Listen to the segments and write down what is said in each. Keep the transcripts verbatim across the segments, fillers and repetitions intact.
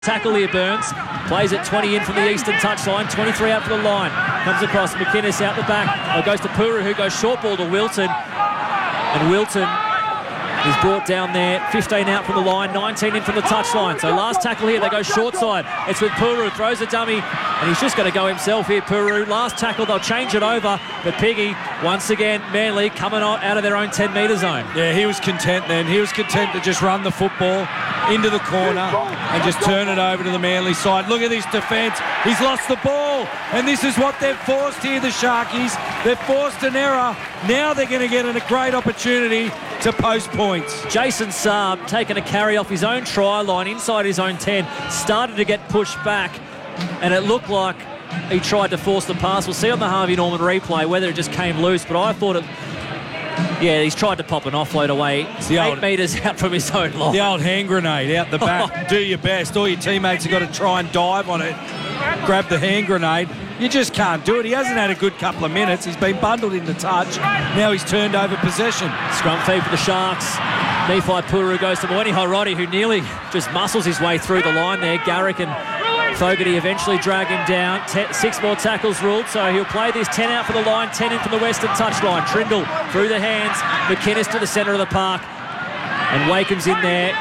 Tackle here, Burns. Plays it twenty in from the eastern touchline, twenty-three out for the line. Comes across, McInnes out the back. Oh, goes to Puru, who goes short ball to Wilton. And Wilton is brought down there, fifteen out from the line, nineteen in from the touchline. So last tackle here, they go short side. It's with Puru, throws a dummy, and he's just going to go himself here, Puru. Last tackle, they'll change it over. But Piggy, once again, Manly coming out of their own ten metre zone. Yeah, he was content then. He was content to just run the football into the corner and just turn it over to the Manly side. Look at this defence. He's lost the ball, and this is what they've forced here, the Sharkies. They've forced an error. Now they're going to get a great opportunity to post points. Jason Saab taking a carry off his own try line inside his own ten, started to get pushed back, and it looked like he tried to force the pass. We'll see on the Harvey Norman replay whether it just came loose, but I thought it... Yeah, he's tried to pop an offload away. It's eight old, metres out from his own line. The old hand grenade out the back. Do your best. All your teammates have got to try and dive on it. Grab the hand grenade. You just can't do it. He hasn't had a good couple of minutes. He's been bundled into touch. Now he's turned over possession. Scrum feed for the Sharks. Nephi Puru goes to Moeni Horodi, who nearly just muscles his way through the line there. Garrick and Fogarty eventually drag him down. Ten, six more tackles ruled, so he'll play this ten out for the line, ten in from the western touchline. Trindle through the hands, McInnes to the centre of the park, and Wakeham's in there,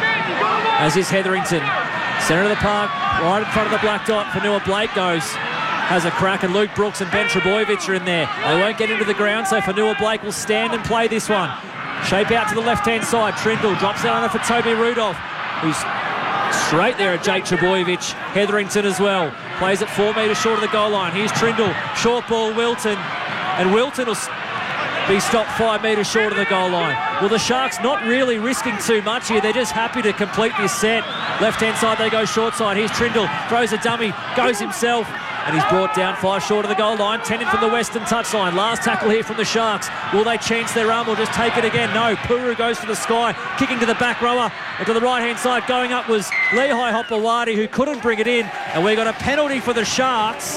as is Hetherington. Centre of the park, right in front of the black dot. Fanua Blake goes, has a crack, and Luke Brooks and Ben Trebojevic are in there. They won't get into the ground, so Fanua Blake will stand and play this one. Shape out to the left-hand side. Trindle drops it under for Toby Rudolph, who's straight there at Jake Trebojevic. Hetherington as well. Plays it four metres short of the goal line. Here's Trindle. Short ball, Wilton. And Wilton will be stopped five metres short of the goal line. Well, the Sharks not really risking too much here. They're just happy to complete this set. Left-hand side, they go short side. Here's Trindle. Throws a dummy. Goes himself. And he's brought down five short of the goal line. ten in from the western touchline. Last tackle here from the Sharks. Will they chance their arm or just take it again? No. Puru goes for the sky, kicking to the back rower. And to the right-hand side, going up was Lehigh Hopewadi, who couldn't bring it in. And we got a penalty for the Sharks.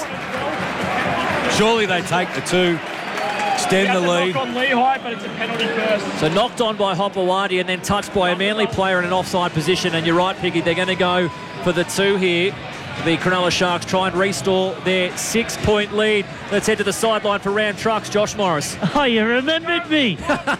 Surely they take the two. Extend the lead. On Lehigh, but it's a penalty first. So knocked on by Hopewadi and then touched by a Manly player in an offside position. And you're right, Piggy, they're going to go for the two here. The Cronulla Sharks try and restore their six-point lead. Let's head to the sideline for Ram Trucks. Josh Morris. Oh, you remembered me.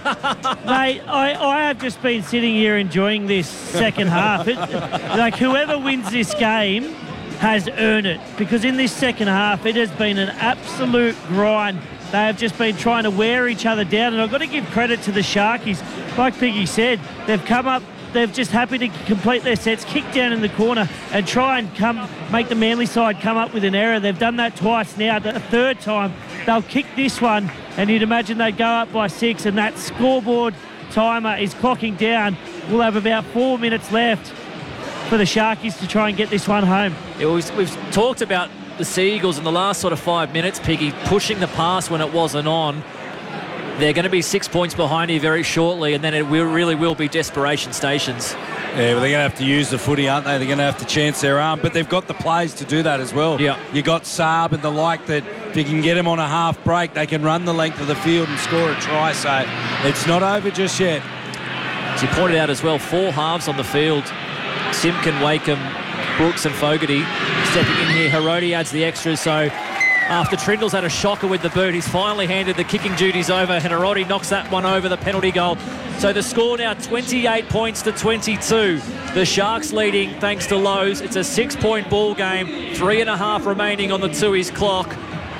Mate, I, I have just been sitting here enjoying this second half. It, like, whoever wins this game has earned it, because in this second half, it has been an absolute grind. They have just been trying to wear each other down, and I've got to give credit to the Sharkies. Like Piggy said, they've come up, they've just happy to complete their sets, kick down in the corner and try and come make the Manly side come up with an error. They've done that twice now. The third time, they'll kick this one, and you'd imagine they'd go up by six, and that scoreboard timer is clocking down. We'll have about four minutes left for the Sharkies to try and get this one home. Yeah, we've, we've talked about the Sea Eagles in the last sort of five minutes, Piggy, pushing the pass when it wasn't on. They're going to be six points behind here very shortly, and then it will, really will be desperation stations. Yeah, well, they're going to have to use the footy, aren't they? They're going to have to chance their arm, but they've got the plays to do that as well. Yeah. You got Saab and the like that if you can get them on a half break, they can run the length of the field and score a try, so it's not over just yet. As you pointed out as well, four halves on the field. Simpkin, Wakeham, Brooks and Fogarty stepping in here. Horodi adds the extras, so after Trindle's had a shocker with the boot, he's finally handed the kicking duties over, and Horodi knocks that one over, the penalty goal. So the score now twenty-eight points to twenty-two. The Sharks leading thanks to Lowe's. It's a six-point ball game, three and a half remaining on the Tooheys clock.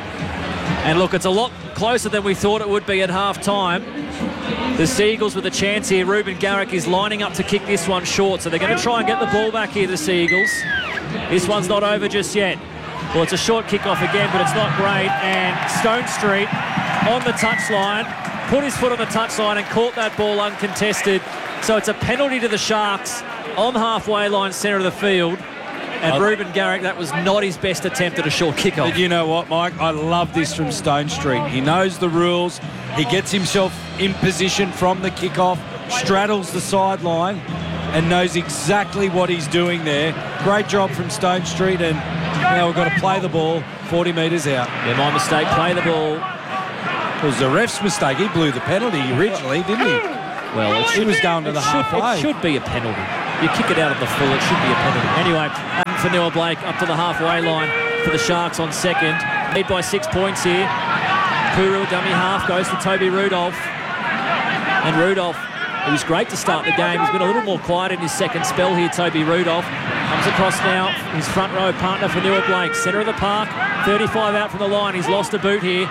And look, it's a lot closer than we thought it would be at half-time. The Sea Eagles with a chance here. Ruben Garrick is lining up to kick this one short, so they're going to try and get the ball back here, the Sea Eagles. This one's not over just yet. Well, it's a short kick-off again, but it's not great. And Stone Street on the touchline, put his foot on the touchline and caught that ball uncontested. So it's a penalty to the Sharks on the halfway line, centre of the field. And Ruben Garrick, that was not his best attempt at a short kick-off. But you know what, Mike? I love this from Stone Street. He knows the rules. He gets himself in position from the kick-off, straddles the sideline, and knows exactly what he's doing there. Great job from Stone Street, and now we've got to play the ball forty metres out. Yeah, my mistake, play the ball. It was the ref's mistake. He blew the penalty originally, didn't he? Well, it he should, was going to the it should, halfway. It should be a penalty. you kick it out of the full, it should be a penalty. Anyway, um, for Noah Blake up to the halfway line for the Sharks on second. Lead by six points here. Puru, dummy half, goes to Toby Rudolph. And Rudolph, it was great to start the game. He's been a little more quiet in his second spell here, Toby Rudolph. Comes across now, his front row partner for Noah Blake. Centre of the park, thirty-five out from the line. He's lost a boot here.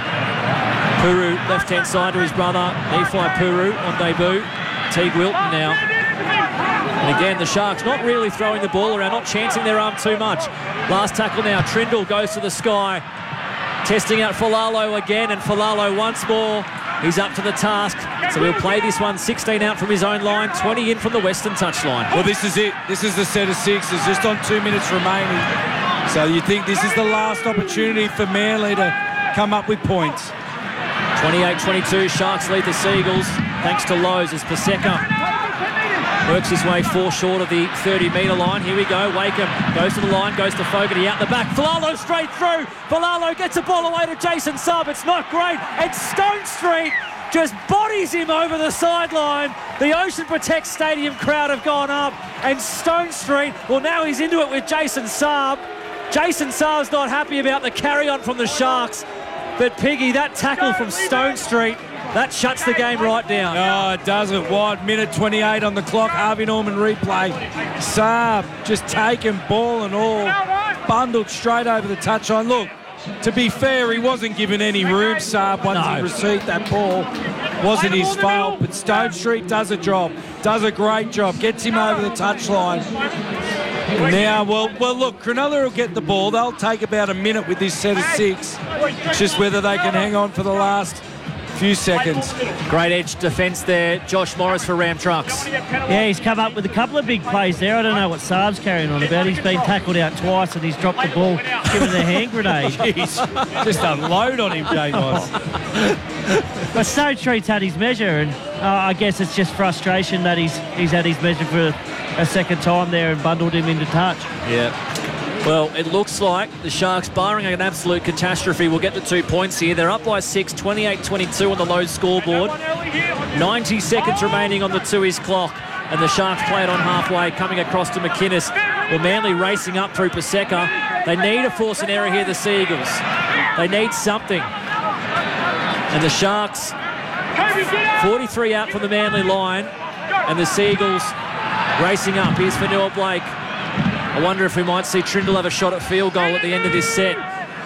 Puru, left-hand side to his brother. Nephi Puru on debut. Teague Wilton now. And again, the Sharks not really throwing the ball around, not chancing their arm too much. Last tackle now, Trindle goes to the sky. Testing out Falalo again, and Falalo once more. He's up to the task, so he'll play this one sixteen out from his own line, twenty in from the western touchline. Well, this is it. This is the set of six. It's just on two minutes remaining. So you think this is the last opportunity for Manly to come up with points. twenty-eight twenty-two, Sharks lead the Seagulls, thanks to Lowe's as Paseka works his way four short of the thirty metre line. Here we go. Wakeham goes to the line, goes to Fogarty out the back. Falalo straight through. Falalo gets a ball away to Jason Saab. It's not great. And Stone Street just bodies him over the sideline. The Ocean Protect Stadium crowd have gone up. And Stone Street, well, now he's into it with Jason Saab. Jason Saab's not happy about the carry-on from the Sharks. But, Piggy, that tackle from Stone Street, that shuts the game right down. Oh, it doesn't. Wide, minute twenty-eight on the clock. Harvey Norman replay. Saab just taking ball and all. Bundled straight over the touchline. Look, to be fair, he wasn't given any room, Saab, once No. he received that ball. Wasn't his fault, but Stone Street does a job. Does a great job. Gets him over the touchline. Now, well, well, look, Cronulla will get the ball. They'll take about a minute with this set of six. It's just whether they can hang on for the last few seconds. Great edge defence there. Josh Morris for Ram Trucks. Yeah, he's come up with a couple of big plays there. I don't know what Saab's carrying on about. He's been tackled out twice and he's dropped the ball, given a hand grenade. Jeez, just unload on him, Jay Moss. But Stone Street's had his measure, and uh, I guess it's just frustration that he's he's had his measure for a second time there and bundled him into touch. Yeah. Well, it looks like the Sharks, barring an absolute catastrophe, will get the two points here. They're up by six, twenty-eight twenty-two on the low scoreboard. ninety seconds remaining on the two-is clock. And the Sharks play it on halfway, coming across to McInnes. Well, Manly racing up through Paseka. They need to force an error here, the Seagulls. They need something. And the Sharks, forty-three out from the Manly line. And the Seagulls racing up. Here's for Noah Blake. I wonder if we might see Trindle have a shot at field goal at the end of this set.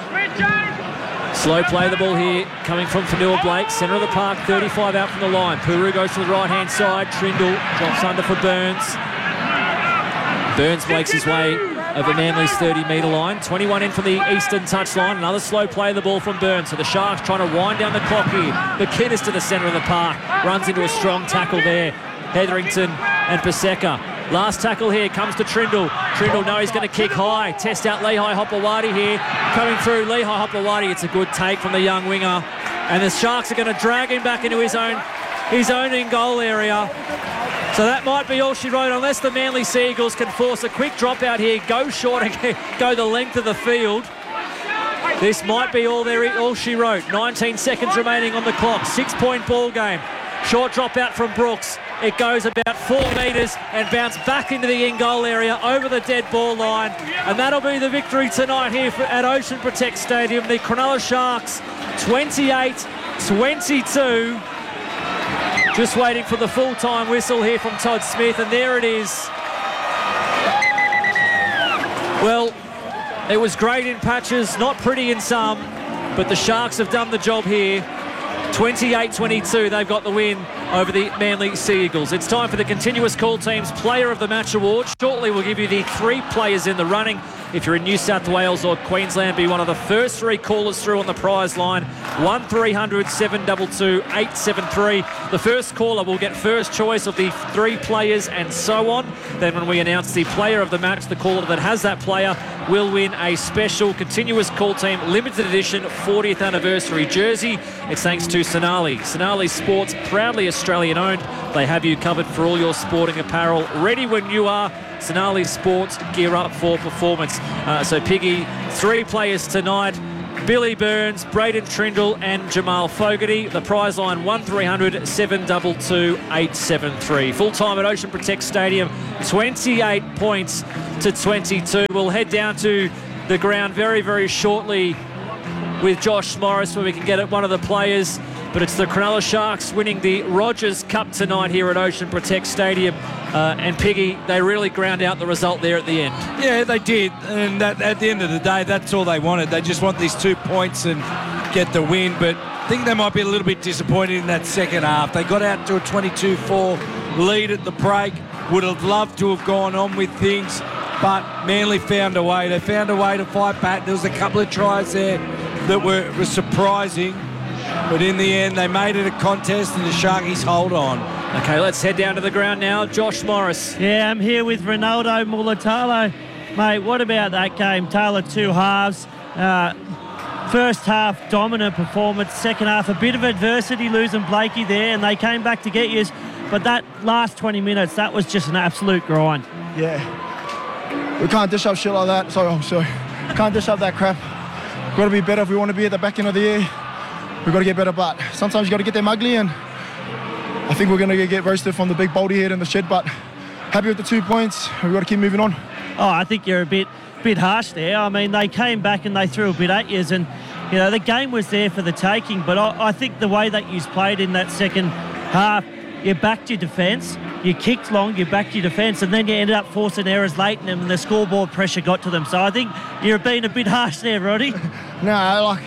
Slow play the ball here, coming from Fanua Blake, centre of the park, thirty-five out from the line. Puru goes to the right-hand side. Trindle drops under for Burns. Burns makes his way over Manly's thirty metre line. twenty-one in from the eastern touchline. Another slow play of the ball from Burns. So the Sharks trying to wind down the clock here. McInnes to the centre of the park. Runs into a strong tackle there. Hetherington and Paseka. Last tackle here comes to Trindle. Trindle, no, he's going to kick high. Test out Lehigh Hopewadi here. Coming through Lehigh Hopewadi. It's a good take from the young winger. And the Sharks are going to drag him back into his own his own in-goal area. So that might be all she wrote, unless the Manly Seagulls can force a quick drop out here, go short and go the length of the field. This might be all there, all she wrote. nineteen seconds remaining on the clock. Six-point ball game. Short drop out from Brooks. It goes about four metres and bounce back into the in-goal area over the dead ball line. And that'll be the victory tonight here for, at Ocean Protect Stadium. The Cronulla Sharks, twenty-eight twenty-two. Just waiting for the full-time whistle here from Todd Smith, and there it is. Well, it was great in patches, not pretty in some, but the Sharks have done the job here. twenty-eight twenty-two, they've got the win over the Manly Seagulls. It's time for the Continuous Call Team's Player of the Match Award. Shortly we'll give you the three players in the running. If you're in New South Wales or Queensland, be one of the first three callers through on the prize line. one three hundred seven two two eight seven three. The first caller will get first choice of the three players and so on. Then when we announce the player of the match, the caller that has that player will win a special Continuous Call Team limited edition fortieth anniversary jersey. It's thanks to Sonali. Sonali Sports, proudly Australian owned. They have you covered for all your sporting apparel. Ready when you are. Sonali Sports, gear up for performance. Uh, so Piggy, three players tonight. Billy Burns, Braden Trindle and Jamal Fogarty. The prize line one three hundred seven two two eight seven three. Full time at Ocean Protect Stadium, twenty-eight points to twenty-two. We'll head down to the ground very, very shortly with Josh Morris where we can get at one of the players. But it's the Cronulla Sharks winning the Rogers Cup tonight here at Ocean Protect Stadium. Uh, and Piggy, they really ground out the result there at the end. Yeah, they did. And that, at the end of the day, that's all they wanted. They just want these two points and get the win. But I think they might be a little bit disappointed in that second half. They got out to a twenty-two four lead at the break. Would have loved to have gone on with things. But Manly found a way. They found a way to fight back. There was a couple of tries there that were, were surprising. But in the end, they made it a contest and the Sharkies hold on. Okay, let's head down to the ground now. Josh Morris. Yeah, I'm here with Ronaldo Mulitalo. Mate, what about that game? Taylor, two halves. Uh, first half, dominant performance. Second half, a bit of adversity, losing Blakey there, and they came back to get you. But that last twenty minutes, that was just an absolute grind. Yeah. We can't dish up shit like that. Sorry, I'm sorry. Can't dish up that crap. Got to be better if we want to be at the back end of the year. We've got to get better, but sometimes you got to get them ugly, and I think we're going to get roasted from the big boldy head in the shed, but happy with the two points. We've got to keep moving on. Oh, I think you're a bit bit harsh there. I mean, they came back and they threw a bit at you, and, you know, the game was there for the taking, but I, I think the way that you played in that second half, you backed your defence, you kicked long, you backed your defence, and then you ended up forcing errors late in them, and the scoreboard pressure got to them. So I think you're being a bit harsh there, Roddy. No, like...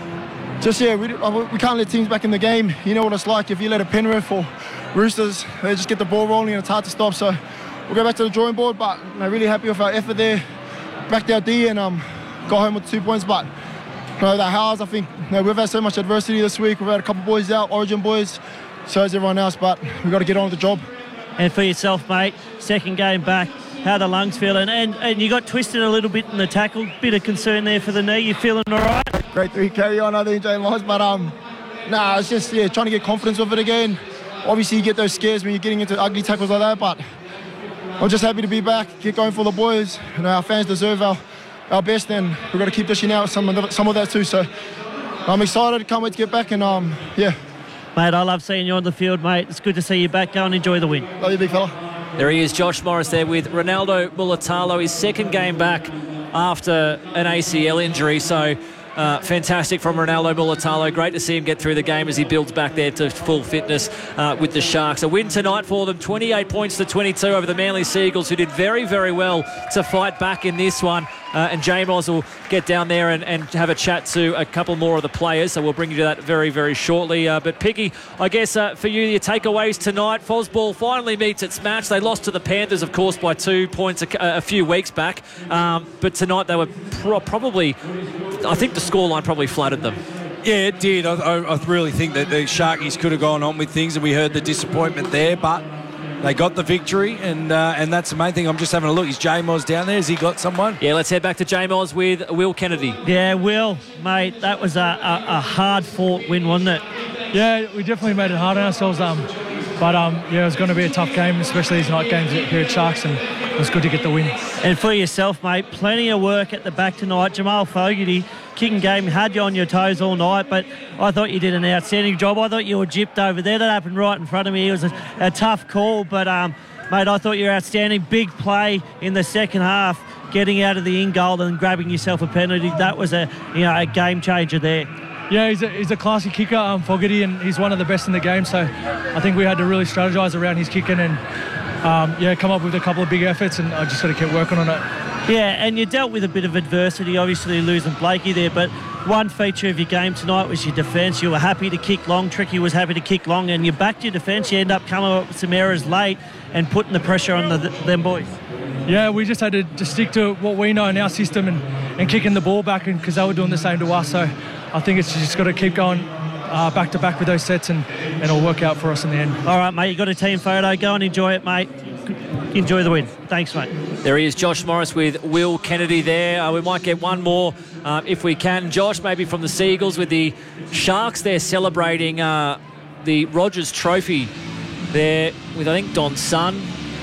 Just, yeah, we, we can't let teams back in the game. You know what it's like. If you let a Penrith or Roosters, they just get the ball rolling and it's hard to stop. So we'll go back to the drawing board, but I'm really happy with our effort there. Backed our D and um, got home with two points. But, you know, the Hows, I think, you know, we've had so much adversity this week. We've had a couple boys out, Origin boys, so has everyone else. But we've got to get on with the job. And for yourself, mate, second game back, how the lungs feeling? And, and you got twisted a little bit in the tackle. Bit of concern there for the knee. You feeling all right? Great three carry on, I think, Jane Moss. But, um, nah, it's just, yeah, trying to get confidence with it again. Obviously, you get those scares when you're getting into ugly tackles like that. But I'm just happy to be back, get going for the boys. You know, our fans deserve our, our best, and we've got to keep dishing out some of, the, some of that too. So I'm excited. Can't wait to get back. And, um, yeah. Mate, I love seeing you on the field, mate. It's good to see you back. Go and enjoy the win. Love you, big fella. There he is, Josh Morris there with Ronaldo Mulitalo, his second game back after an A C L injury. So uh, fantastic from Ronaldo Mulitalo. Great to see him get through the game as he builds back there to full fitness uh, with the Sharks. A win tonight for them, twenty-eight points to twenty-two over the Manly Seagulls, who did very, very well to fight back in this one. Uh, and J-Moz will get down there and, and have a chat to a couple more of the players, so we'll bring you to that very, very shortly. Uh, but Piggy, I guess uh, for you, your takeaways tonight, Fosball finally meets its match. They lost to the Panthers, of course, by two points a, a few weeks back. Um, but tonight they were pro- probably, I think the scoreline probably flattered them. Yeah, it did. I, I, I really think that the Sharkies could have gone on with things, and we heard the disappointment there, but they got the victory, and uh, and that's the main thing. I'm just having a look. Is J-Moz down there? Has he got someone? Yeah, let's head back to J-Moz with Will Kennedy. Yeah, Will, mate, that was a, a, a hard-fought win, wasn't it? Yeah, we definitely made it hard on ourselves. Um, but um, yeah, it was going to be a tough game, especially these night games here at Sharks, and it was good to get the win. And for yourself, mate, plenty of work at the back tonight. Jamal Fogarty, kicking game, had you on your toes all night, but I thought you did an outstanding job. I thought you were gypped over there. That happened right in front of me. It was a, a tough call, but um, mate, I thought you were outstanding. Big play in the second half, getting out of the in goal and grabbing yourself a penalty. That was a you know a game changer there. Yeah, he's a, he's a classy kicker, um, Fogarty, and he's one of the best in the game. So I think we had to really strategise around his kicking and um, yeah, come up with a couple of big efforts, and I just got to keep working on it. Yeah, and you dealt with a bit of adversity, obviously losing Blakey there, but one feature of your game tonight was your defence. You were happy to kick long. Tricky was happy to kick long, and you backed your defence. You end up coming up with some errors late and putting the pressure on the, them boys. Yeah, we just had to just stick to what we know in our system and, and kicking the ball back, because they were doing the same to us. So I think it's just got to keep going uh, back to back with those sets, and, and it'll work out for us in the end. All right, mate, you got a team photo. Go and enjoy it, mate. Enjoy the win. Thanks, mate. There he is, Josh Morris with Will Kennedy there. Uh, we might get one more uh, if we can. Josh, maybe from the Seagulls with the Sharks there celebrating uh, the Rogers Trophy there with, I think, Don Sun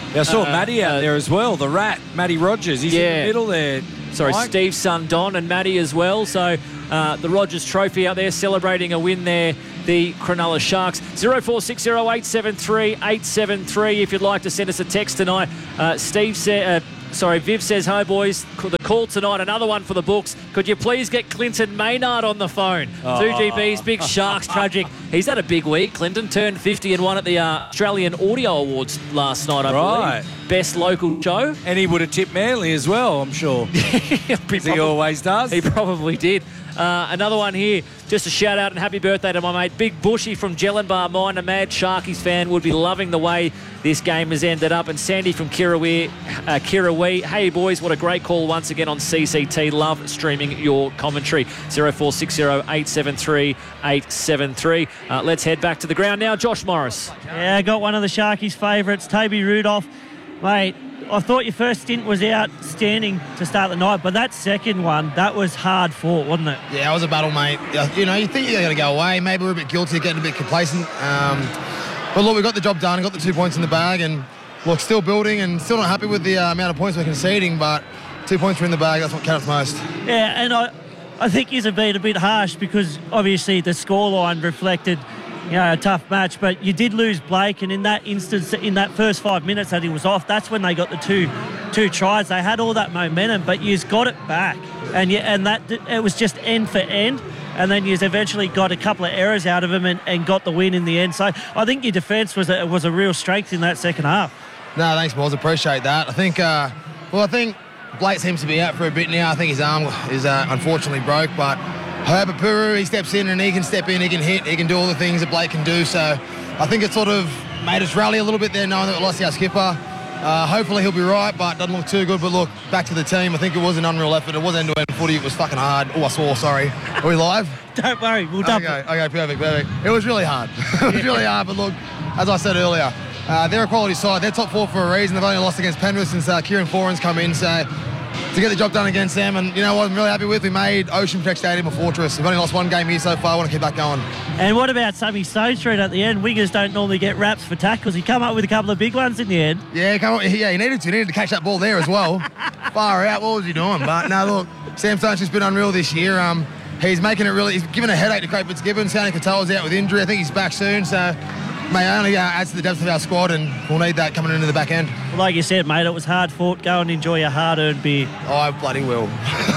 Yeah, I saw Uh, Matty out uh, there as well, the rat, Matty Rogers. He's in Yeah. the middle there. Sorry, Mike. Steve's son Don and Matty as well. So uh, the Rogers Trophy out there celebrating a win there, the Cronulla Sharks. zero four six zero eight seven three eight seven three if you'd like to send us a text tonight. Uh, Steve said... Uh, Sorry, Viv says, hi, boys. The call tonight, another one for the books. Could you please get Clinton Maynard on the phone? Oh. two G B's Big Sharks tragic. He's had a big week. Clinton turned fifty and won at the uh, Australian Audio Awards last night, I Right. believe. Best local show. And he would have tipped Manly as well, I'm sure. As he always does. He probably did. Uh, another one here. Just a shout out and happy birthday to my mate Big Bushy from Jellenbar Mine. A mad Sharkies fan would be loving the way this game has ended up. And Sandy from Kirrawee, uh, Kirrawee. Hey boys, what a great call once again on C C T. Love streaming your commentary. zero four six zero eight seven three eight seven three. Uh, let's head back to the ground now. Josh Morris. Yeah, I got one of the Sharkies' favourites, Toby Rudolph. Mate, I thought your first stint was outstanding to start the night, but that second one, that was hard fought, wasn't it? Yeah, it was a battle, mate. You know, you think you're going to go away. Maybe we're a bit guilty, getting a bit complacent. Um, but look, we got the job done, got the two points in the bag, and look, still building and still not happy with the uh, amount of points we're conceding, but two points are in the bag. That's what counts most. Yeah, and I, I think he's been a bit harsh because obviously the scoreline reflected, you know, a tough match, but you did lose Blake, and in that instance, in that first five minutes that he was off, that's when they got the two two tries. They had all that momentum, but you've got it back, and you, and that it was just end for end, and then you've eventually got a couple of errors out of him and, and got the win in the end. So I think your defence was a, was a real strength in that second half. No, thanks, Moz. Appreciate that. I think, uh, well, I think Blake seems to be out for a bit now. I think his arm is uh, unfortunately broke, but Herbapuru, he steps in and he can step in, he can hit, he can do all the things that Blake can do. So I think it sort of made us rally a little bit there, knowing that we lost our skipper. Uh, hopefully he'll be right, but doesn't look too good. But look, back to the team. I think it was an unreal effort. It was end-to-end footy. It was fucking hard. Oh, I swore, sorry. Are we live? Don't worry, we'll dump Okay, it. okay, perfect, perfect. It was really hard. It was really hard, but look, as I said earlier, uh, they're a quality side. They're top four for a reason. They've only lost against Penrith since uh, Kieran Foran's come in. So to get the job done against them, and you know what I'm really happy with, we made Ocean Protect Stadium a fortress. We've only lost one game here so far. I want to keep that going. And what about Sammy Stone Street at the end? Wingers don't normally get raps for tackles. He come up with a couple of big ones in the end. Yeah, come on. Yeah, he needed to. He needed to catch that ball there as well. Far out. What was he doing? But no, look, Sam Stone's just been unreal this year. Um, he's making it really. He's given a headache to Craig Fitzgibbon. Sandy Katoa's out with injury. I think he's back soon. So may only uh, adds to the depth of our squad, and we'll need that coming into the back end. Well, like you said, mate, it was hard fought. Go and enjoy your hard-earned beer. Oh, I bloody will.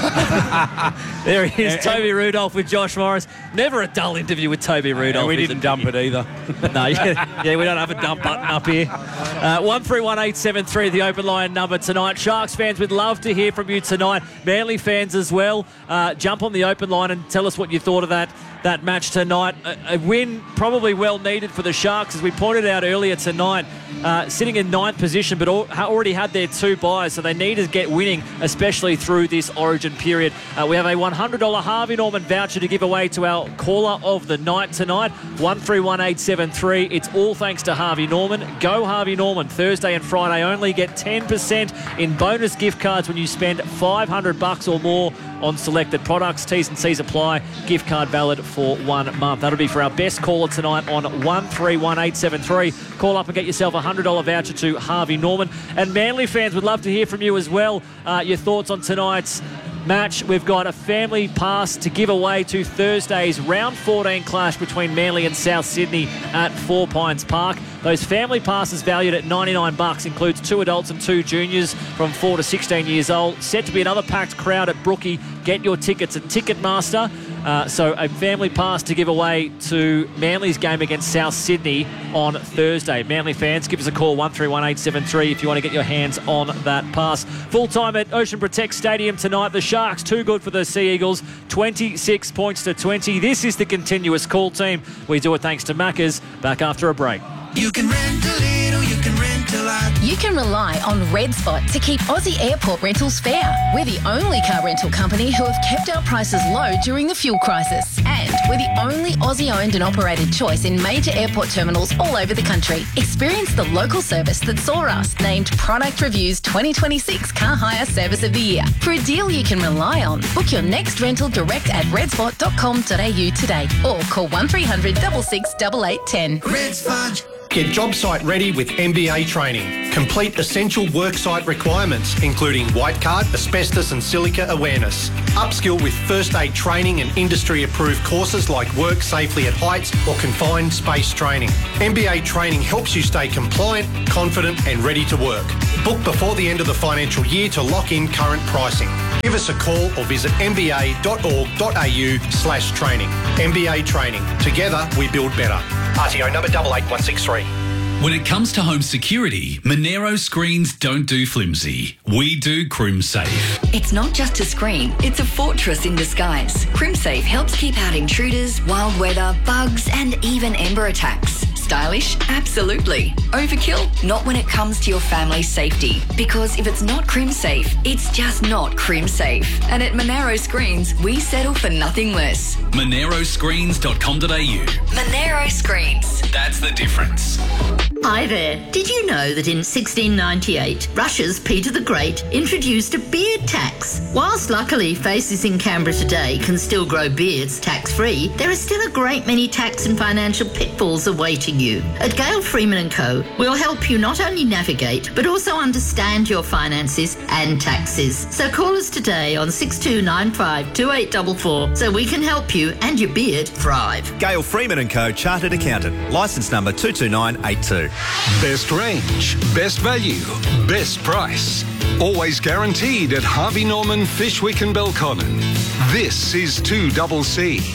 There he is, Toby Rudolph with Josh Morris. Never a dull interview with Toby Rudolph. And we is didn't it? dump it either. No, yeah, yeah, we don't have a dump button up here. Uh, one three one eight seven three, the open line number tonight. Sharks fans, we'd love to hear from you tonight. Manly fans as well. Uh, jump on the open line and tell us what you thought of that that match tonight. A, a win probably well needed for the Sharks, as we pointed out earlier tonight. Uh, sitting in ninth position, but al- already had their two buys, so they need to get winning, especially through this Origin period. Uh, we have a one hundred dollars Harvey Norman voucher to give away to our caller of the night tonight. one three one eight seven three. It's all thanks to Harvey Norman. Go Harvey Norman. Thursday and Friday only. Get ten percent in bonus gift cards when you spend five hundred bucks or more on selected products. T's and C's apply. Gift card valid for one month. That'll be for our best caller tonight on one three one eight seven three. Call up and get yourself a one hundred dollars voucher to Harvey Norman. And Manly fans, would love to hear from you as well. Uh, your thoughts on tonight's match. We've got a family pass to give away to Thursday's round fourteen clash between Manly and South Sydney at Four Pines Park. Those family passes valued at ninety-nine bucks includes two adults and two juniors from four to sixteen years old. Set to be another packed crowd at Brookie. Get your tickets at Ticketmaster. Uh, so a family pass to give away to Manly's game against South Sydney on Thursday. Manly fans, give us a call, one three one eight seven three, if you want to get your hands on that pass. Full time at Ocean Protect Stadium tonight. The Sharks, too good for the Sea Eagles, twenty-six points to twenty. This is the continuous call team. We do it thanks to Macca's. Back after a break. You can rent a little, you can rent a lot. You can rely on Red Spot to keep Aussie airport rentals fair. We're the only car rental company who have kept our prices low during the fuel crisis. And we're the only Aussie-owned and operated choice in major airport terminals all over the country. Experience the local service that saw us named Product Review's twenty twenty-six Car Hire Service of the Year. For a deal you can rely on, book your next rental direct at redspot dot com dot a u today or call one three hundred, six six, eight eight one zero. Red Spot. Get job site ready with M B A training. Complete essential worksite requirements, including white card, asbestos and silica awareness. Upskill with first aid training and industry-approved courses like work safely at heights or confined space training. M B A training helps you stay compliant, confident and ready to work. Book before the end of the financial year to lock in current pricing. Give us a call or visit m b a dot org dot a u slash training. M B A Training. Together we build better. R T O number eight eight one six three. When it comes to home security, Monero screens don't do flimsy. We do CrimSafe. It's not just a screen, it's a fortress in disguise. CrimSafe helps keep out intruders, wild weather, bugs, and even Ember attacks. Stylish? Absolutely. Overkill? Not when it comes to your family's safety. Because if it's not CrimSafe, it's just not CrimSafe. And at Monero Screens, we settle for nothing less. monero screens dot com dot a u. Monero Screens. That's the difference. Hi there. Did you know that in sixteen ninety-eight, Russia's Peter the Great introduced a beard tax? Whilst luckily faces in Canberra today can still grow beards tax-free, there are still a great many tax and financial pitfalls awaiting you. At Gale Freeman and Co, we'll help you not only navigate, but also understand your finances and taxes. So call us today on six two nine five two eight four four so we can help you and your beard thrive. Gale Freeman and Co, Chartered Accountant, licence number two two nine eight two. Best range, best value, best price. Always guaranteed at Harvey Norman, Fishwick and Belconnen. This is two C C.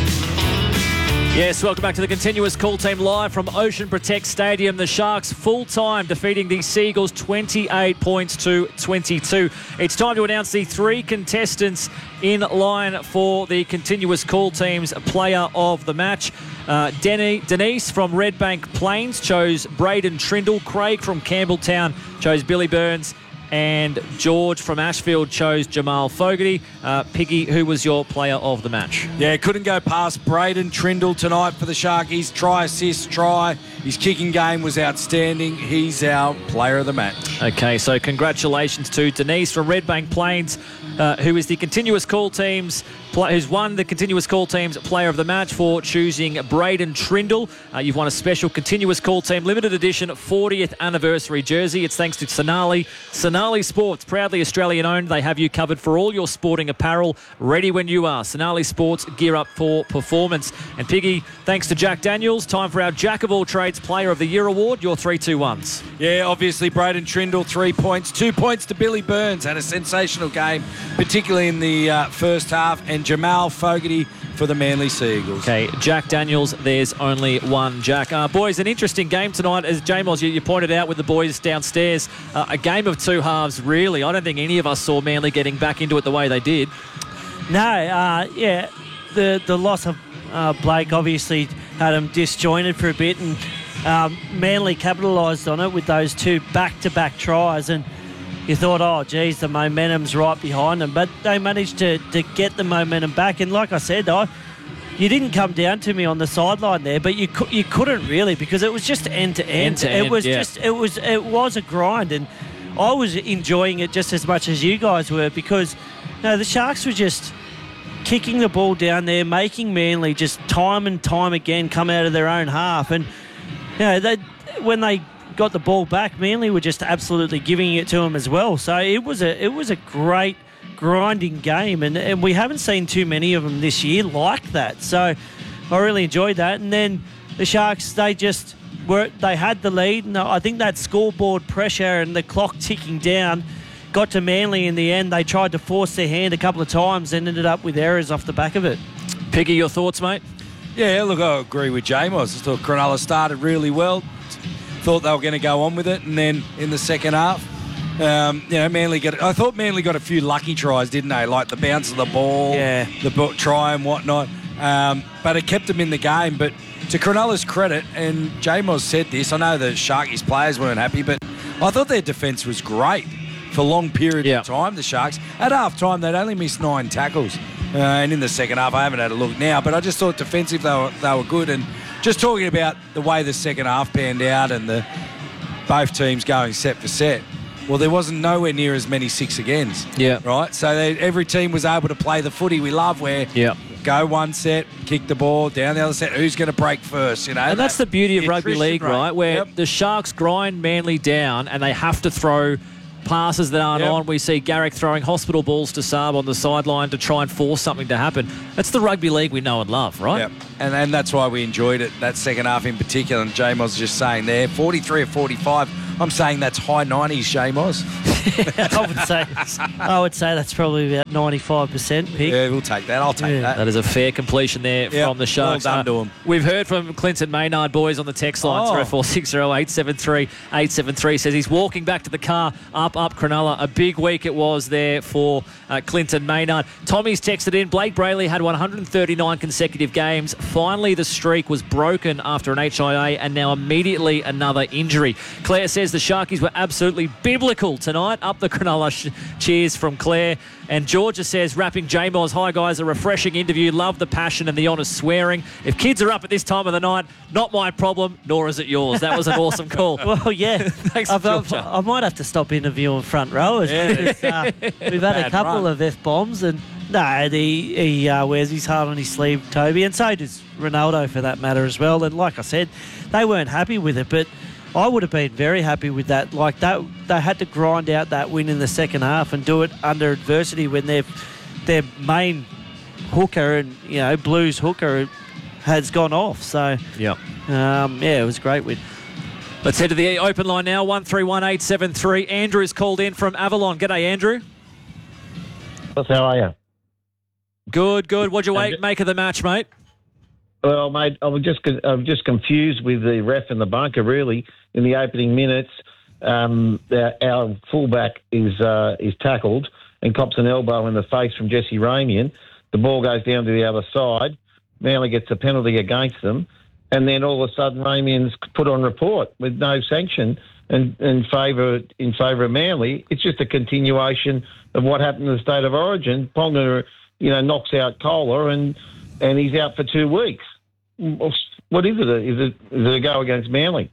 Yes, welcome back to the Continuous Call Team live from Ocean Protect Stadium. The Sharks full-time defeating the Seagulls twenty-eight points to twenty-two. It's time to announce the three contestants in line for the Continuous Call Team's Player of the Match. Uh, Denny, Denise from Redbank Plains chose Braden Trindle. Craig from Campbelltown chose Billy Burns. And George from Ashfield chose Jamal Fogarty. Uh, Piggy, who was your player of the match? Yeah, couldn't go past Braden Trindle tonight for the Sharkies. Try, assist, try. His kicking game was outstanding. He's our player of the match. Okay, so congratulations to Denise from Redbank Plains, uh, who is the Continuous Call Team's who's won the Continuous Call Team's Player of the Match for choosing Braden Trindle. Uh, you've won a special Continuous Call Team limited edition fortieth anniversary jersey. It's thanks to Sonali. Sonali Sports, proudly Australian owned. They have you covered for all your sporting apparel, ready when you are. Sonali Sports, gear up for performance. And Piggy, thanks to Jack Daniels, time for our Jack of all trades Player of the Year award, your three two ones. Yeah, obviously Braden Trindle, three points. Two points to Billy Burns, had a sensational game, particularly in the uh, first half, and Jamal Fogarty for the Manly Seagulls. Okay, Jack Daniels, there's only one Jack. Uh, boys, an interesting game tonight, as Jamos, you, you pointed out with the boys downstairs. Uh, a game of two halves, really. I don't think any of us saw Manly getting back into it the way they did. No, uh, yeah, the, the loss of uh, Blake obviously had them disjointed for a bit, and um, Manly capitalised on it with those two back-to-back tries, and you thought, oh, geez, the momentum's right behind them. But they managed to, to get the momentum back. And like I said, I, you didn't come down to me on the sideline there, but you you couldn't really, because it was just end to end. End to end, it was yeah. just it was it was a grind, and I was enjoying it just as much as you guys were, because you know, the Sharks were just kicking the ball down there, making Manly just time and time again come out of their own half. And you know, they when they got the ball back, Manly were just absolutely giving it to them as well. So it was a it was a great grinding game, and, and we haven't seen too many of them this year like that. So I really enjoyed that. And then the Sharks, they just were they had the lead, and I think that scoreboard pressure and the clock ticking down got to Manly in the end. They tried to force their hand a couple of times and ended up with errors off the back of it. Piggy, your thoughts, mate? Yeah, look, I agree with Jamos. I thought Cronulla started really well. Thought they were going to go on with it, and then in the second half, um, you know, Manly got. I thought Manly got a few lucky tries, didn't they? Like the bounce of the ball, yeah, the bo- try and whatnot. Um, but it kept them in the game. But to Cronulla's credit, and Jamos said this, I know the Sharkies players weren't happy, but I thought their defence was great for a long period yeah. of time. The Sharks at half time, they'd only missed nine tackles, uh, and in the second half, I haven't had a look now, but I just thought defensive they were they were good. And just talking about the way the second half panned out and the both teams going set for set, well, there wasn't nowhere near as many six agains. Yeah. Right? So they, every team was able to play the footy we love, where yeah. go one set, kick the ball, down the other set. Who's going to break first, you know? And that's the beauty of rugby league, rate. right, where Yep. the Sharks grind Manly down and they have to throw passes that aren't Yep. on. We see Garrick throwing hospital balls to Saab on the sideline to try and force something to happen. That's the rugby league we know and love, right? Yep. And, and that's why we enjoyed it, that second half in particular. And J-Moz was just saying there, forty-three or forty-five. I'm saying that's high nineties, J-Moz. I would say I would say that's probably about ninety-five percent pick. Yeah, we'll take that. I'll take Yeah. that. That is a fair completion there Yep. from the Sharks. Well done Uh, to 'em. We've heard from Clinton Maynard, boys, on the text line. Oh. oh four six zero eight seven three eight seven three says he's walking back to the car up, up Cronulla. A big week it was there for uh, Clinton Maynard. Tommy's texted in. Blake Brayley had one hundred thirty-nine consecutive games. Finally, the streak was broken after an H I A and now immediately another injury. Claire says the Sharkies were absolutely biblical tonight. Up the Cronulla. Sh- cheers from Claire. And Georgia says, rapping J-Moz, hi guys, a refreshing interview. Love the passion and the honest swearing. If kids are up at this time of the night, not my problem, nor is it yours. That was an awesome call. Well, yeah. Thanks, I've, I've, Georgia. I might have to stop interviewing front rowers. Yeah. Because, uh, we've had a Bad couple run. of F-bombs and no, he, he uh, wears his heart on his sleeve, Toby, and so does Ronaldo for that matter as well. And like I said, they weren't happy with it, but I would have been very happy with that. Like that, they had to grind out that win in the second half and do it under adversity when their their main hooker and you know Blues hooker has gone off. So yeah, um, yeah, it was a great win. Let's head to the open line now. One three one eight seven three. Andrew is called in from Avalon. G'day, Andrew. How are you? Good, good. What'd you wait, make of the match, mate? Well, mate, I was just I'm just confused with the ref in the bunker. Really, in the opening minutes, um, our, our fullback is uh, is tackled and cops an elbow in the face from Jesse Ramian. The ball goes down to the other side. Manly gets a penalty against them, and then all of a sudden Ramian's put on report with no sanction and in favour in favour of Manly. It's just a continuation of what happened in the State of Origin. Ponga, you know, knocks out Kohler and and he's out for two weeks. What is it? Is it is it a go against Manly?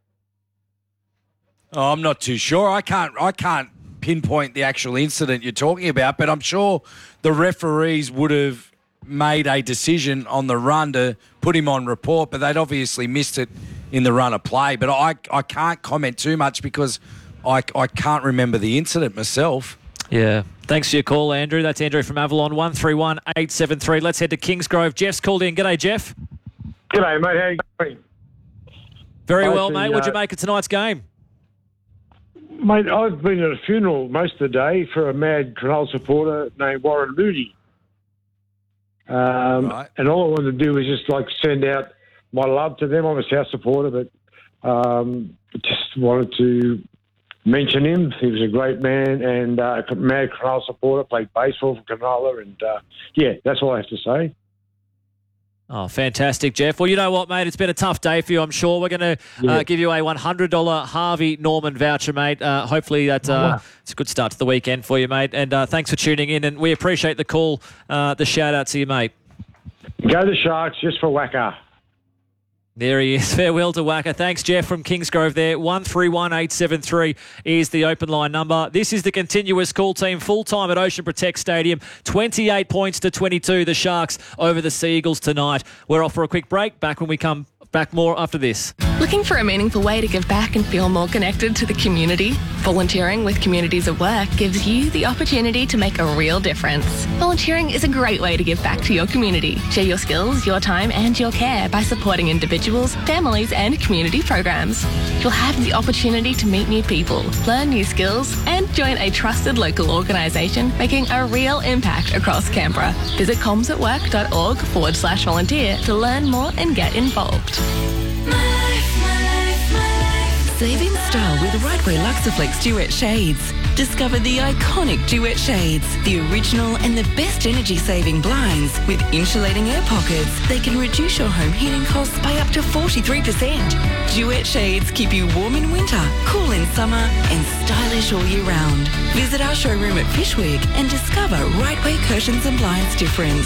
Oh, I'm not too sure. I can't. I can't pinpoint the actual incident you're talking about, but I'm sure the referees would have made a decision on the run to put him on report, but they'd obviously missed it in the run of play. But I, I can't comment too much because I, I can't remember the incident myself. Yeah. Thanks for your call, Andrew. That's Andrew from Avalon. One three one eight seven three. Let's head to Kingsgrove. Jeff's called in. G'day, Jeff. G'day, mate. How you going? Very I well, see, mate. What'd you uh, make of tonight's game? Mate, I've been at a funeral most of the day for a mad Cronulla supporter named Warren Mooney. Um, Right. And all I wanted to do was just like send out my love to them. I'm a South supporter, but um, just wanted to mention him. He was a great man and uh, a mad Cronulla supporter, played baseball for Cronulla, and uh, yeah, that's all I have to say. Oh, fantastic, Jeff. Well, you know what, mate? It's been a tough day for you, I'm sure. We're going to Yeah. uh, give you a one hundred dollars Harvey Norman voucher, mate. Uh, hopefully that uh, Wow. it's a good start to the weekend for you, mate. And uh, thanks for tuning in. And we appreciate the call, uh, the shout-out to you, mate. Go the Sharks just for Wacker. There he is. Farewell to Wacker. Thanks, Jeff from Kingsgrove there. one three one eight seven three is the open line number. This is the continuous call team full-time at Ocean Protect Stadium. twenty-eight points to twenty-two, the Sharks over the Sea Eagles tonight. We're off for a quick break. Back when we come back more after this. Looking for a meaningful way to give back and feel more connected to the community? Volunteering with Communities at Work gives you the opportunity to make a real difference. Volunteering is a great way to give back to your community. Share your skills, your time and your care by supporting individuals, families and community programs. You'll have the opportunity to meet new people, learn new skills and join a trusted local organisation making a real impact across Canberra. Visit comsatwork.org forward slash volunteer to learn more and get involved. Saving style with Rightway Luxaflex Duet Shades. Discover the iconic Duet Shades, the original and the best energy-saving blinds with insulating air pockets. They can reduce your home heating costs by up to forty-three percent. Duet Shades keep you warm in winter, cool in summer and stylish all year round. Visit our showroom at Fishwick and discover Rightway Curtains and Blinds difference.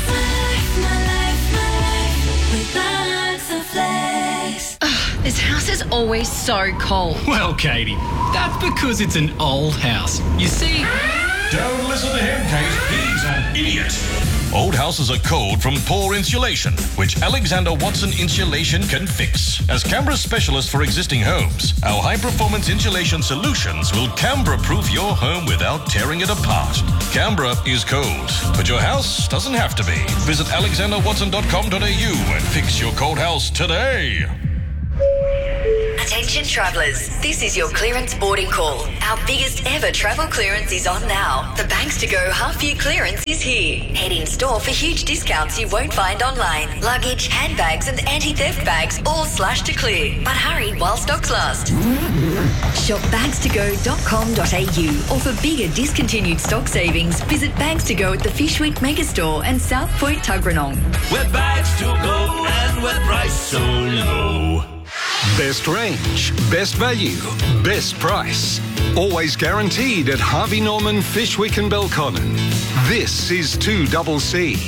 This house is always so cold. Well, Katie, that's because it's an old house. You see... Don't listen to him, Kate. He's an idiot. Old houses are cold from poor insulation, which Alexander Watson Insulation can fix. As Canberra's specialist for existing homes, our high-performance insulation solutions will Canberra-proof your home without tearing it apart. Canberra is cold, but your house doesn't have to be. Visit alexander watson dot com dot a u and fix your cold house today. Attention travellers, this is your clearance boarding call. Our biggest ever travel clearance is on now. The Banks to Go half year clearance is here. Head in store for huge discounts you won't find online. Luggage, handbags and anti-theft bags all slashed to clear. But hurry while stocks last. Shop bags to go dot com dot a u or for bigger discontinued stock savings, visit Bags to Go at the Fish Week Megastore and South Point Tuggeranong. We're bags to go and we're priced so low. Best range, best value, best price. Always guaranteed at Harvey Norman, Fishwick and Belconnen. This is two C C.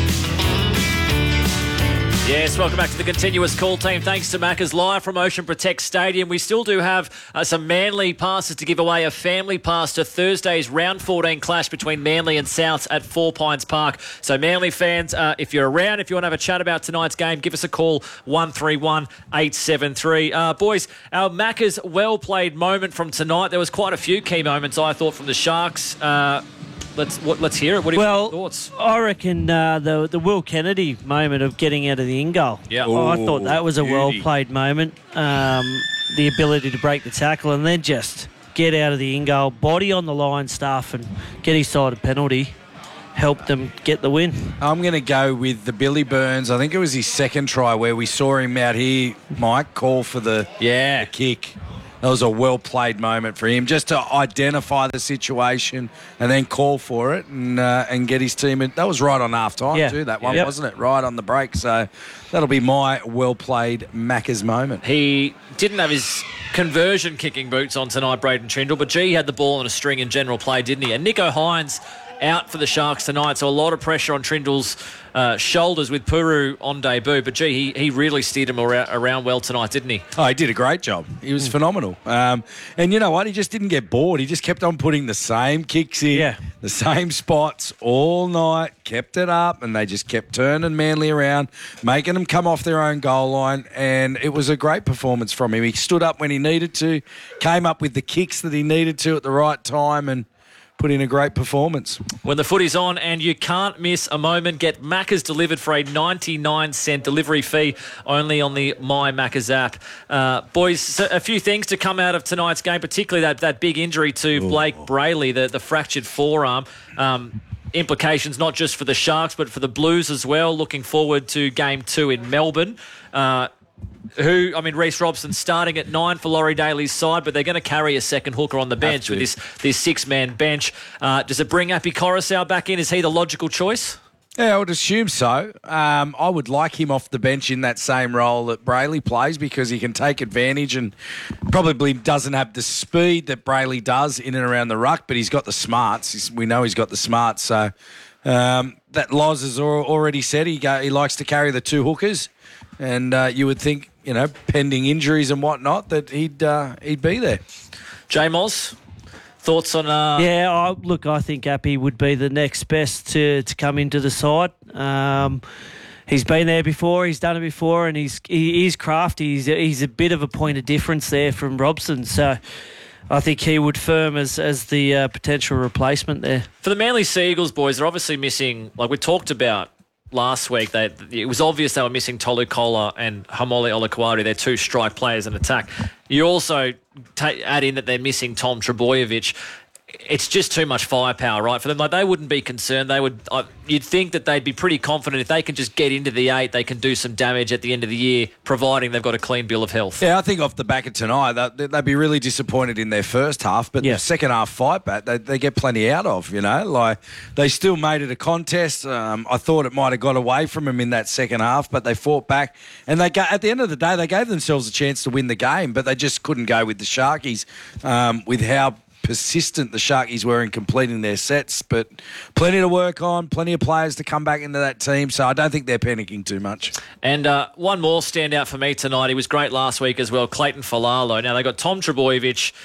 Yes, welcome back to the continuous call team. Thanks to Macca's live from Ocean Protect Stadium. We still do have uh, some Manly passes to give away. A family pass to Thursday's round fourteen clash between Manly and Souths at Four Pines Park. So Manly fans, uh, if you're around, if you want to have a chat about tonight's game, give us a call, one three one, eight seven three. Uh, boys, our Macca's well-played moment from tonight. There was quite a few key moments, I thought, from the Sharks. Uh, Let's what, let's hear it. What are well, your thoughts? I reckon uh, the the Will Kennedy moment of getting out of the in goal. Yeah, oh, I thought that was a beauty. well played moment. Um, the ability to break the tackle and then just get out of the in goal, body on the line stuff, and get his side a penalty. Helped them get the win. I'm going to go with the Billy Burns. I think it was his second try where we saw him out here, Mike, call for the, yeah. the kick. That was a well-played moment for him, just to identify the situation and then call for it and uh, and get his team in. That was right on half-time yeah. too, that one, yep. wasn't it? Right on the break. So that'll be my well-played Macca's moment. He didn't have his conversion kicking boots on tonight, Braden Trindle, but gee, he had the ball on a string in general play, didn't he? And Nico Hines out for the Sharks tonight, so a lot of pressure on Trindle's uh, shoulders with Puru on debut. But gee, he, he really steered him around, around well tonight, didn't he? Oh, he did a great job. He was mm. phenomenal. Um, and you know what? He just didn't get bored. He just kept on putting the same kicks in, yeah. the same spots all night, kept it up, and they just kept turning Manly around, making them come off their own goal line. And it was a great performance from him. He stood up when he needed to, came up with the kicks that he needed to at the right time, and put in a great performance. When the footy's on and you can't miss a moment, get Macca's delivered for a ninety-nine cent delivery fee only on the My Macca's app. Uh, boys, so a few things to come out of tonight's game, particularly that, that big injury to Ooh. Blake Brayley, the, the fractured forearm. Um, implications not just for the Sharks but for the Blues as well. Looking forward to game two in Melbourne. Uh, Who, I mean, Reece Robson starting at nine for Laurie Daly's side, but they're going to carry a second hooker on the bench with this this six-man bench. Uh, does it bring Api Coruscant back in? Is he the logical choice? Yeah, I would assume so. Um, I would like him off the bench in that same role that Brayley plays because he can take advantage and probably doesn't have the speed that Brayley does in and around the ruck, but he's got the smarts. He's, we know he's got the smarts. So um, that Loz has already said he, go, he likes to carry the two hookers, and uh, you would think, you know, pending injuries and whatnot, that he'd uh, he'd be there. J Moz, thoughts on... Uh... Yeah, I, look, I think Appy would be the next best to, to come into the side. Um, he's been there before, he's done it before, and he's he is crafty. He's, he's a bit of a point of difference there from Robson, so I think he would firm as, as the uh, potential replacement there. For the Manly Seagulls, boys, they're obviously missing, like we talked about last week, they, it was obvious they were missing Tolu Kola and Hamole Olakwari, their two strike players in attack. You also ta- add in that they're missing Tom Trebojevic. It's just too much firepower, right, for them. Like, they wouldn't be concerned. They would. Uh, you'd think that they'd be pretty confident if they can just get into the eight, they can do some damage at the end of the year, providing they've got a clean bill of health. Yeah, I think off the back of tonight, they'd, they'd be really disappointed in their first half, but yeah. the second half fight back, they, they get plenty out of, you know. Like, they still made it a contest. Um, I thought it might have got away from them in that second half, but they fought back. And they got, at the end of the day, they gave themselves a chance to win the game, but they just couldn't go with the Sharkies um, with how persistent the Sharkies were in completing their sets, but plenty to work on, plenty of players to come back into that team, so I don't think they're panicking too much. And uh, one more standout for me tonight. He was great last week as well, Clayton Falalo. Now, they got Tom Trebojevic.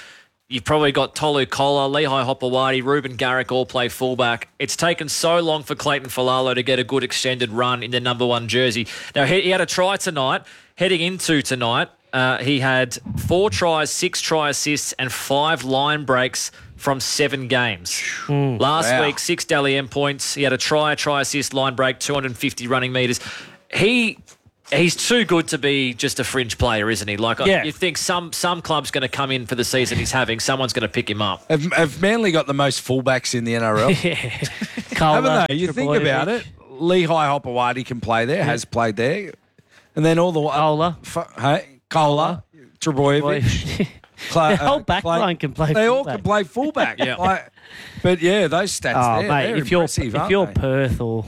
you've probably got Tolu Kola, Lehigh Hopewadi, Ruben Garrick all play fullback. It's taken so long for Clayton Falalo to get a good extended run in the number one jersey. Now, he, he had a try tonight. Heading into tonight, uh, he had four tries, six try assists and five line breaks from seven games. Mm, Last wow. week, six Dally M points. He had a try, a try assist, line break, two hundred fifty running metres. He... He's too good to be just a fringe player, isn't he? Like, Yeah. you think some some club's going to come in for the season he's having, someone's going to pick him up. Have, have Manly got the most fullbacks in the N R L? Haven't they? You think about it. Lehigh Hopewadi can play there, has played there. And then all the... Kola. F- hey, Kola, Trebojevic. The whole back line can play They all fullback. can play fullback. Yeah. Like, but, yeah, those stats Oh, there, mate, they're if you're, impressive, if aren't you're they? Perth or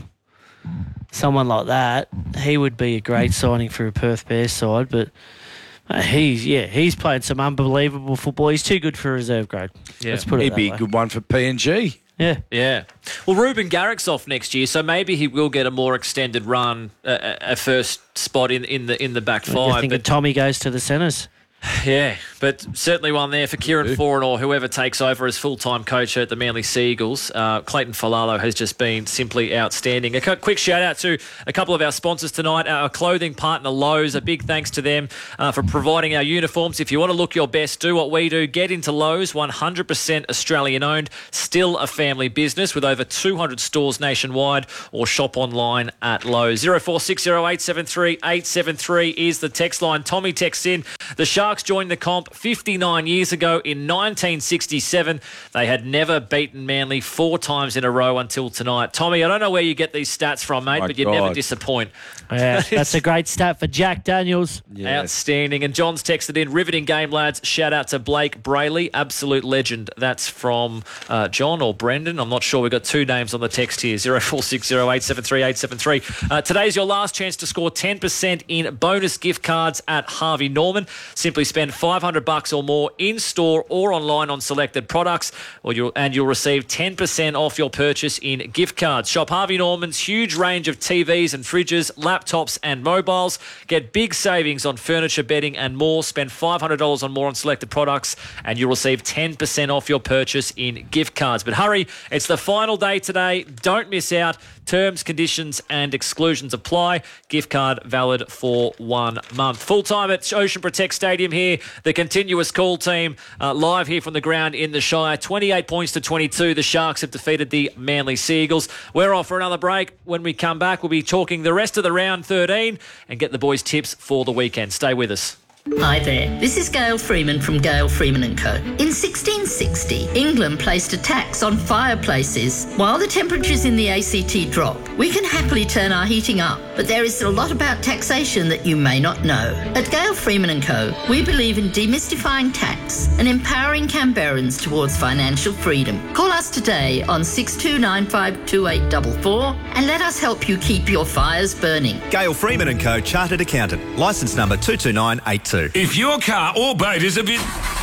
someone like that, he would be a great signing for a Perth Bears side. But uh, he's yeah, he's playing some unbelievable football. He's too good for reserve grade. Yeah. Let's put it He'd that be way. a good one for P N G. Yeah. Yeah. Well, Ruben Garrick's off next year, so maybe he will get a more extended run, uh, a first spot in, in the in the back I five. think But, Tommy goes to the centres. yeah, but certainly one there for Kieran Foran or whoever takes over as full-time coach at the Manly Sea Eagles. Uh, Clayton Falalo has just been simply outstanding. A quick shout-out to a couple of our sponsors tonight, our clothing partner Lowe's. A big thanks to them uh, for providing our uniforms. If you want to look your best, do what we do. Get into Lowe's, one hundred percent Australian-owned, still a family business with over two hundred stores nationwide, or shop online at Lowe's. oh four six oh eight seven three eight seven three is the text line. Tommy texts in, the Sharks joined the comp fifty-nine years ago in nineteen sixty-seven. They had never beaten Manly four times in a row until tonight. Tommy, I don't know where you get these stats from, mate, My but you never God. disappoint. Yeah, that's a great stat for Jack Daniels. Outstanding. And John's texted in, riveting game, lads. Shout out to Blake Brayley, absolute legend. That's from uh, John or Brendan. I'm not sure. We've got two names on the text here, oh four six oh eight seven three eight seven three. Uh, today's your last chance to score ten percent in bonus gift cards at Harvey Norman. Simply spend five hundred bucks or more in-store or online on selected products, or you'll, and you'll receive ten percent off your purchase in gift cards. Shop Harvey Norman's huge range of T Vs and fridges, laptops and mobiles. Get big savings on furniture, bedding and more. Spend five hundred dollars or more on selected products and you'll receive ten percent off your purchase in gift cards. But hurry, it's the final day today. Don't miss out. Terms, conditions and exclusions apply. Gift card valid for one month. Full-time at Ocean Protect Stadium here. The continuous call team uh, live here from the ground in the Shire. twenty-eight points to twenty-two. The Sharks have defeated the Manly Sea Eagles. We're off for another break. When we come back, we'll be talking the rest of the round thirteen and get the boys' tips for the weekend. Stay with us. Hi there, this is Gail Freeman from Gail Freeman and Co. In sixteen sixty, England placed a tax on fireplaces. While the temperatures in the A C T drop, we can happily turn our heating up, but there is a lot about taxation that you may not know. At Gail Freeman and Co, we believe in demystifying tax and empowering Canberrans towards financial freedom. Call us today on six two nine five two eight four four and let us help you keep your fires burning. Gail Freeman and Co, Chartered Accountant, licence number two two nine eight two. If your car or boat is a bit...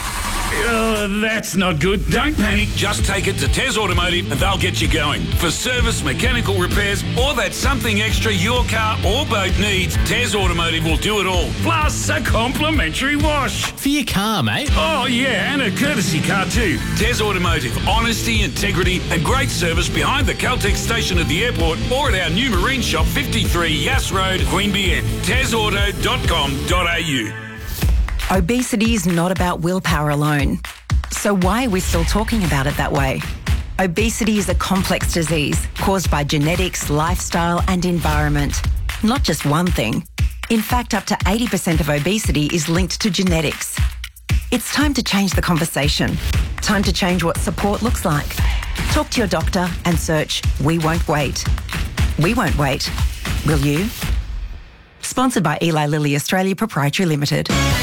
Oh, that's not good. Don't panic. Just take it to Tez Automotive and they'll get you going. For service, mechanical repairs, or that something extra your car or boat needs, Tez Automotive will do it all. Plus a complimentary wash. For your car, mate. Oh, yeah, and a courtesy car too. Tez Automotive. Honesty, integrity and great service behind the Caltex station at the airport or at our new marine shop, fifty-three Yass Road, Queanbeyan. tez auto dot com dot a u. Obesity is not about willpower alone. So why are we still talking about it that way? Obesity is a complex disease caused by genetics, lifestyle and environment. Not just one thing. In fact, up to eighty percent of obesity is linked to genetics. It's time to change the conversation. Time to change what support looks like. Talk to your doctor and search We Won't Wait. We won't wait. Will you? Sponsored by Eli Lilly Australia Proprietary Limited.